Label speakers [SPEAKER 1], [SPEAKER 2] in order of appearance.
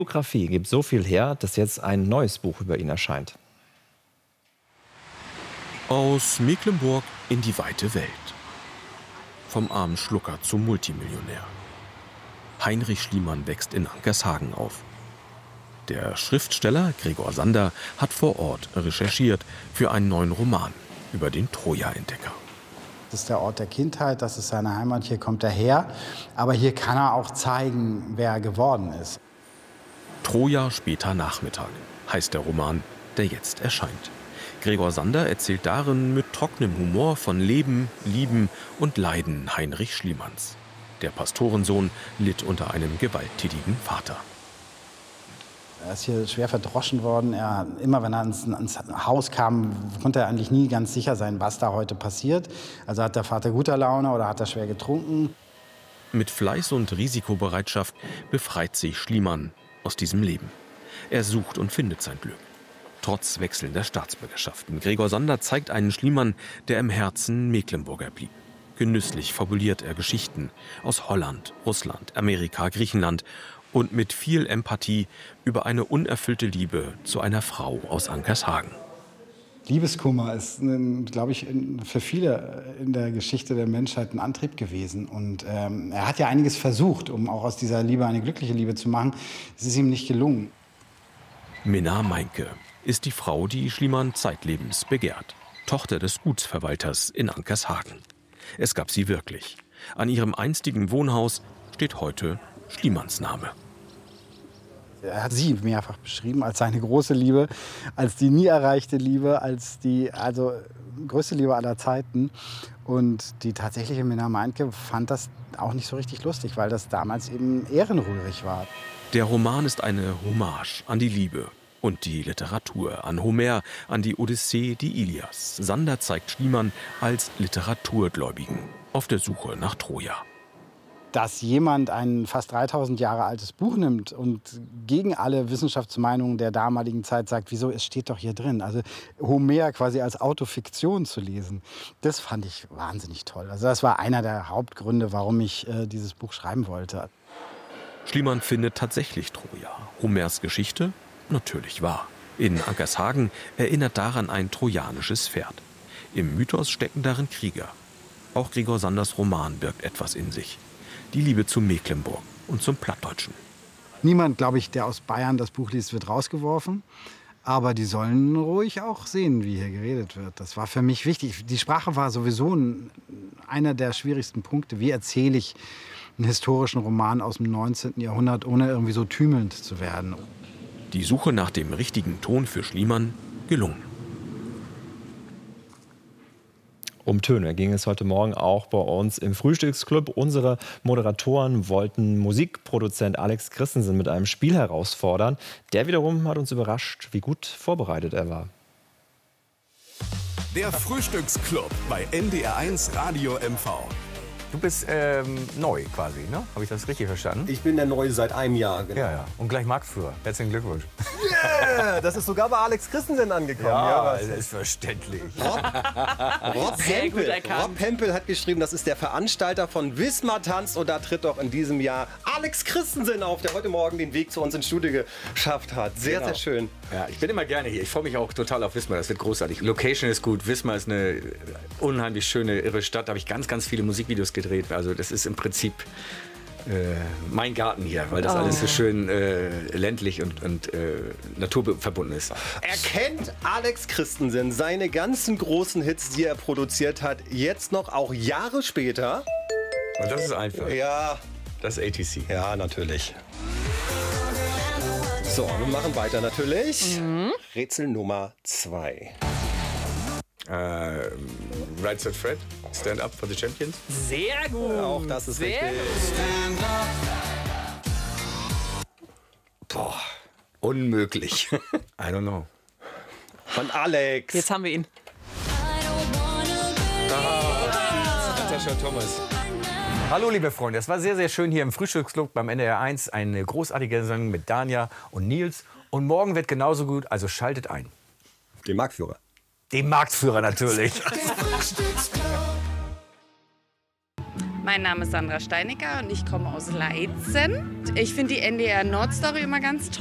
[SPEAKER 1] Biografie gibt so viel her, dass jetzt ein neues Buch über ihn erscheint.
[SPEAKER 2] Aus Mecklenburg in die weite Welt. Vom armen Schlucker zum Multimillionär. Heinrich Schliemann wächst in Ankershagen auf. Der Schriftsteller Gregor Sander hat vor Ort recherchiert für einen neuen Roman über den Troja-Entdecker.
[SPEAKER 3] Das ist der Ort der Kindheit, das ist seine Heimat, hier kommt er her. Aber hier kann er auch zeigen, wer er geworden ist.
[SPEAKER 2] Troja später Nachmittag heißt der Roman, der jetzt erscheint. Gregor Sander erzählt darin mit trockenem Humor von Leben, Lieben und Leiden Heinrich Schliemanns. Der Pastorensohn litt unter einem gewalttätigen Vater.
[SPEAKER 3] Er ist hier schwer verdroschen worden. Immer wenn er ans Haus kam, konnte er eigentlich nie ganz sicher sein, was da heute passiert. Also hat der Vater guter Laune oder hat er schwer getrunken.
[SPEAKER 2] Mit Fleiß und Risikobereitschaft befreit sich Schliemann aus diesem Leben. Er sucht und findet sein Glück. Trotz wechselnder Staatsbürgerschaften. Gregor Sander zeigt einen Schliemann, der im Herzen Mecklenburger blieb. Genüsslich fabuliert er Geschichten aus Holland, Russland, Amerika, Griechenland und mit viel Empathie über eine unerfüllte Liebe zu einer Frau aus Ankershagen.
[SPEAKER 3] Liebeskummer ist, glaube ich, für viele in der Geschichte der Menschheit ein Antrieb gewesen. Und er hat ja einiges versucht, um auch aus dieser Liebe eine glückliche Liebe zu machen. Es ist ihm nicht gelungen.
[SPEAKER 2] Minna Meinke ist die Frau, die Schliemann zeitlebens begehrt. Tochter des Gutsverwalters in Ankershagen. Es gab sie wirklich. An ihrem einstigen Wohnhaus steht heute Schliemanns Name.
[SPEAKER 3] Er hat sie mehrfach beschrieben als seine große Liebe, als die nie erreichte Liebe, als die größte Liebe aller Zeiten. Und die tatsächliche Minna Meinke fand das auch nicht so richtig lustig, weil das damals eben ehrenrührig war.
[SPEAKER 2] Der Roman ist eine Hommage an die Liebe und die Literatur, an Homer, an die Odyssee, die Ilias. Sander zeigt Schliemann als Literaturgläubigen auf der Suche nach Troja.
[SPEAKER 3] Dass jemand ein fast 3000 Jahre altes Buch nimmt und gegen alle Wissenschaftsmeinungen der damaligen Zeit sagt, wieso, es steht doch hier drin. Also Homer quasi als Autofiktion zu lesen, das fand ich wahnsinnig toll. Also das war einer der Hauptgründe, warum ich dieses Buch schreiben wollte.
[SPEAKER 2] Schliemann findet tatsächlich Troja. Homers Geschichte natürlich wahr. In Ankershagen erinnert daran ein trojanisches Pferd. Im Mythos stecken darin Krieger. Auch Gregor Sanders Roman birgt etwas in sich. Die Liebe zu Mecklenburg und zum Plattdeutschen.
[SPEAKER 3] Niemand, glaube ich, der aus Bayern das Buch liest, wird rausgeworfen. Aber die sollen ruhig auch sehen, wie hier geredet wird. Das war für mich wichtig. Die Sprache war sowieso einer der schwierigsten Punkte. Wie erzähle ich einen historischen Roman aus dem 19. Jahrhundert, ohne irgendwie so tümelnd zu werden?
[SPEAKER 2] Die Suche nach dem richtigen Ton für Schliemann gelungen.
[SPEAKER 1] Um Töne ging es heute Morgen auch bei uns im Frühstücksclub. Unsere Moderatoren wollten Musikproduzent Alex Christensen mit einem Spiel herausfordern. Der wiederum hat uns überrascht, wie gut vorbereitet er war.
[SPEAKER 4] Der Frühstücksclub bei NDR1 Radio MV.
[SPEAKER 5] Du bist neu quasi, ne? Habe ich das richtig verstanden?
[SPEAKER 6] Ich bin der Neue seit einem Jahr, genau.
[SPEAKER 5] Ja. Und gleich Marktführer. Herzlichen Glückwunsch.
[SPEAKER 6] Yeah, das ist sogar bei Alex Christensen angekommen.
[SPEAKER 5] Ja, selbstverständlich.
[SPEAKER 6] Rob Hempel hat geschrieben, das ist der Veranstalter von Wismar Tanz. Und da tritt doch in diesem Jahr Alex Christensen auf, der heute Morgen den Weg zu uns ins Studio geschafft hat. Sehr, sehr schön.
[SPEAKER 5] Ja, ich bin immer gerne hier. Ich freue mich auch total auf Wismar. Das wird großartig. Location ist gut. Wismar ist eine unheimlich schöne, irre Stadt. Da habe ich ganz, ganz viele Musikvideos gedreht. Also das ist im Prinzip mein Garten hier, weil das alles so schön ländlich und naturverbunden ist.
[SPEAKER 6] Erkennt Alex Christensen seine ganzen großen Hits, die er produziert hat, jetzt noch, auch Jahre später?
[SPEAKER 5] Und das ist einfach.
[SPEAKER 6] Ja.
[SPEAKER 5] Das ist ATC.
[SPEAKER 6] Ja, natürlich. So, wir machen weiter natürlich. Rätsel Nummer 2.
[SPEAKER 5] Right Said Fred, Stand Up for the Champions.
[SPEAKER 7] Sehr gut.
[SPEAKER 6] Auch das ist
[SPEAKER 7] sehr
[SPEAKER 6] richtig.
[SPEAKER 5] Boah, unmöglich. I don't know.
[SPEAKER 6] Von Alex.
[SPEAKER 7] Jetzt haben wir ihn.
[SPEAKER 5] Natascha Thomas. Hallo liebe Freunde, es war sehr, sehr schön hier im Frühstücksclub beim NDR1. Eine großartige Sendung mit Danja und Nils. Und morgen wird genauso gut, also schaltet ein.
[SPEAKER 6] Den Marktführer.
[SPEAKER 5] Den Marktführer natürlich.
[SPEAKER 7] Mein Name ist Sandra Steinecker und ich komme aus Leitzen. Ich finde die NDR Nord Story immer ganz toll.